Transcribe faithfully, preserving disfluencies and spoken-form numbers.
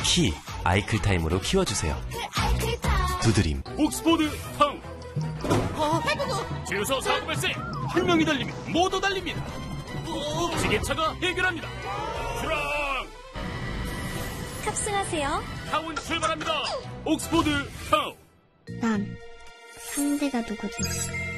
키 아이클타임으로 키워주세요. 두드림. 옥스포드 타운. 주유소 사고 발생. 한 명이 달리면 모두 달립니다. 지게차가 해결합니다. 트럭. 탑승하세요. 타운 출발합니다. 옥스포드 타운. 난 상대가 누구든